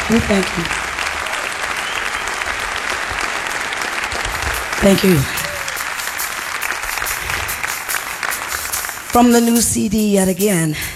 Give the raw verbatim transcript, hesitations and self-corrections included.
We thank you. Thank you. From the new C D yet again.